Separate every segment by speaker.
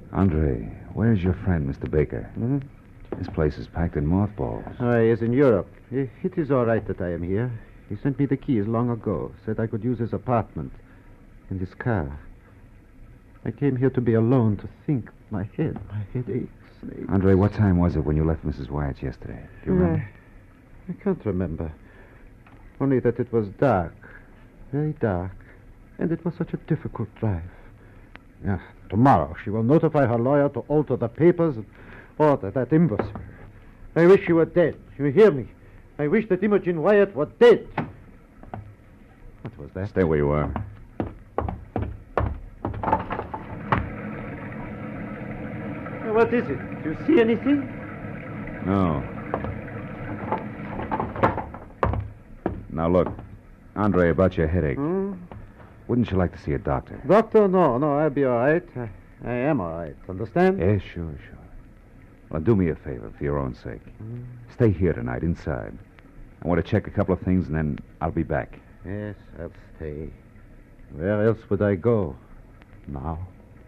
Speaker 1: Andre, where's your friend, Mr. Baker?
Speaker 2: Hmm?
Speaker 1: This place is packed in mothballs.
Speaker 2: He is in Europe. It is all right that I am here. He sent me the keys long ago. Said I could use his apartment and his car. I came here to be alone, to think. My head aches.
Speaker 1: Andre, what time was it when you left Mrs. Wyatt's yesterday? Do you remember?
Speaker 2: I can't remember. Only that it was dark. Very dark. And it was such a difficult drive. Yeah, tomorrow she will notify her lawyer to alter the papers and order that imbecile. I wish she were dead. You hear me? I wish that Imogen Wyatt were dead. What was that?
Speaker 1: Stay where you are.
Speaker 2: What is it? Do you see anything?
Speaker 1: No. Now, look. Andre, about your headache. Wouldn't you like to see a doctor?
Speaker 2: Doctor? No, I'll be all right. I am all right. Understand?
Speaker 1: Yes, sure. Well, do me a favor for your own sake. Stay here tonight, inside. I want to check a couple of things, and then I'll be back.
Speaker 2: Yes, I'll stay. Where else would I go now?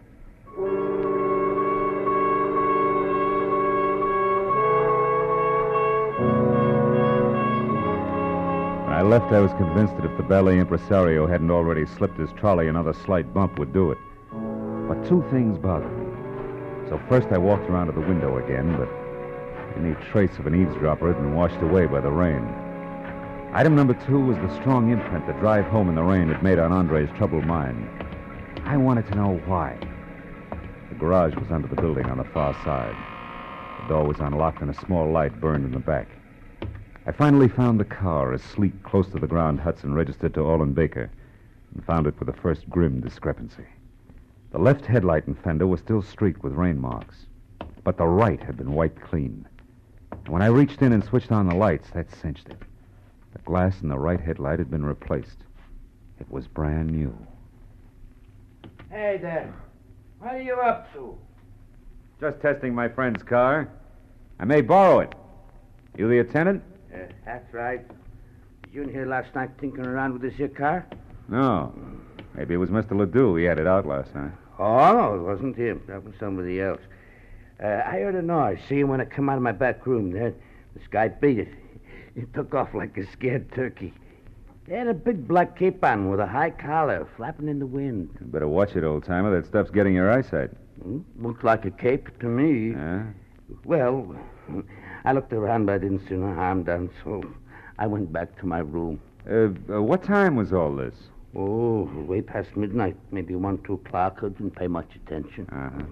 Speaker 1: When I left, I was convinced that if the ballet impresario hadn't already slipped his trolley, another slight bump would do it. But two things bothered me. So first I walked around to the window again, but any trace of an eavesdropper had been washed away by the rain. Item number 2 was the strong imprint the drive home in the rain had made on Andre's troubled mind. I wanted to know why. The garage was under the building on the far side. The door was unlocked and a small light burned in the back. I finally found the car, a sleek, close-to-the-ground Hudson registered to Olin Baker, and found it with the first grim discrepancy. The left headlight and fender were still streaked with rain marks, but the right had been wiped clean. And when I reached in and switched on the lights, that cinched it. The glass in the right headlight had been replaced. It was brand new.
Speaker 3: Hey there. What are you up to?
Speaker 1: Just testing my friend's car. I may borrow it. You the attendant?
Speaker 3: That's right. You in here last night tinkering around with this here car?
Speaker 1: No. Maybe it was Mr. Ledoux. He had it out last night.
Speaker 3: Oh, no, it wasn't him. That was somebody else. I heard a noise. See, when I come out of my back room there, this guy beat it. He took off like a scared turkey. He had a big black cape on with a high collar, flapping in the wind.
Speaker 1: You better watch it, old-timer. That stuff's getting your eyesight.
Speaker 3: Looked like a cape to me.
Speaker 1: Huh?
Speaker 3: Well, I looked around, but I didn't see no harm done, so I went back to my room.
Speaker 1: What time was all this?
Speaker 3: Oh, way past midnight, maybe 1, 2 o'clock. I didn't pay much attention.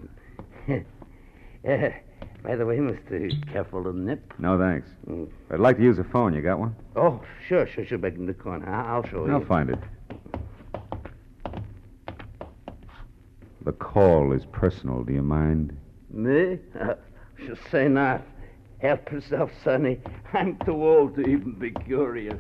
Speaker 3: By the way, Mr. Careful of nip.
Speaker 1: No, thanks. I'd like to use a phone. You got one?
Speaker 3: Oh, sure. Back in the corner. I'll show you.
Speaker 1: I'll find it. The call is personal. Do you mind?
Speaker 3: Me? Should say not. Help yourself, Sonny. I'm too old to even be curious.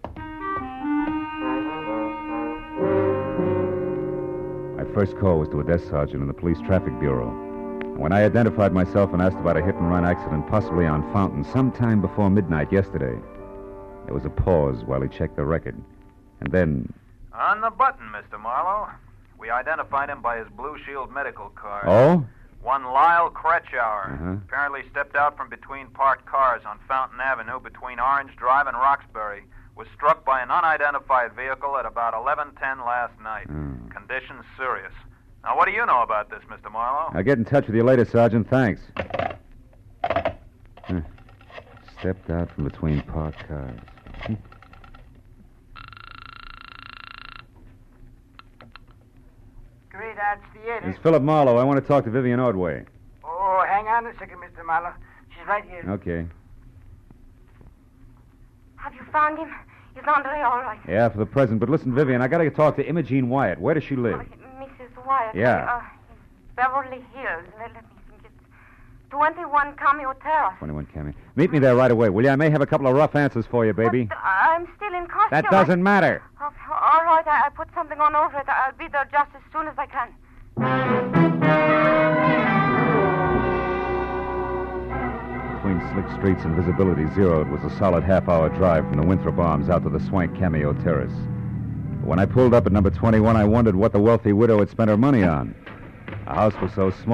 Speaker 1: My first call was to a desk sergeant in the police traffic bureau. When I identified myself and asked about a hit-and-run accident possibly on Fountain sometime before midnight yesterday, there was a pause while he checked the record. And then...
Speaker 4: On the button, Mr. Marlowe. We identified him by his Blue Shield medical card.
Speaker 1: Oh?
Speaker 4: One Lyle Kretschauer.
Speaker 1: Uh-huh.
Speaker 4: Apparently stepped out from between parked cars on Fountain Avenue between Orange Drive and Roxbury. Was struck by an unidentified vehicle at about 11:10 last night. Condition serious. Now, what do you know about this, Mr. Marlowe?
Speaker 1: I'll get in touch with you later, Sergeant. Thanks. Stepped out from between parked cars.
Speaker 5: Great Arts Theater.
Speaker 1: It's Philip Marlowe. I want to talk to Vivian Ordway.
Speaker 5: Oh, hang on a second, Mr. Marlowe. She's right here.
Speaker 1: Okay.
Speaker 6: Have you found him? Is Andre all right?
Speaker 1: Yeah, for the present. But listen, Vivian, I got to talk to Imogene Wyatt. Where does she live?
Speaker 6: Mrs. Wyatt.
Speaker 1: Yeah.
Speaker 6: Beverly Hills. Let me think. It's 21 Cameo Terrace.
Speaker 1: 21 Cameo. Meet me there right away, will you? I may have a couple of rough answers for you, baby.
Speaker 6: But I'm still in costume.
Speaker 1: That doesn't matter.
Speaker 6: Oh, all right, I put something on over it. I'll be there just as soon as I can.
Speaker 1: Between slick streets and visibility zeroed was a solid half-hour drive from the Winthrop Arms out to the swank Cameo Terrace. But when I pulled up at number 21, I wondered what the wealthy widow had spent her money on. A house was so small